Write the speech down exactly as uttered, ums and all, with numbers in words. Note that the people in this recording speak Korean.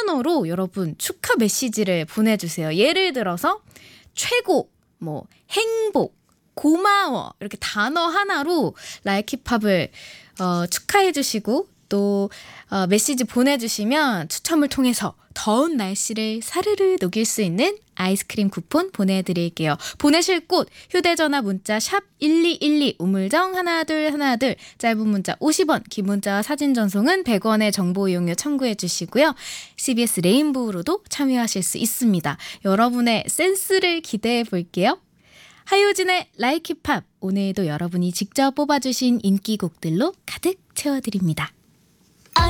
단어로 여러분 축하 메시지를 보내주세요. 예를 들어서 최고, 뭐 행복, 고마워 이렇게 단어 하나로 라이키팝을 어, 축하해주시고 또 어, 메시지 보내주시면 추첨을 통해서 더운 날씨를 사르르 녹일 수 있는 아이스크림 쿠폰 보내드릴게요. 보내실 곳 휴대전화 문자 샵 일이일이 우물정 하나둘 하나둘 짧은 문자 오십 원 긴 문자와 사진 전송은 백 원의 정보 이용료 청구해 주시고요. 씨비에스 레인보우로도 참여하실 수 있습니다. 여러분의 센스를 기대해 볼게요. 하효진의 라이키팝 오늘도 여러분이 직접 뽑아주신 인기곡들로 가득 채워드립니다.